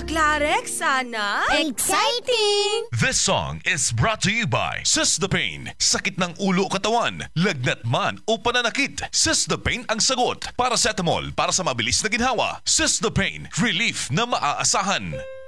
Clarex, sana? Exciting! This song is brought to you by Cisdapane. Sakit ng ulo o katawan, lagnat man o pananakit. Cisdapane ang sagot. Paracetamol para sa mabilis na ginhawa. Cisdapane, relief na maaasahan.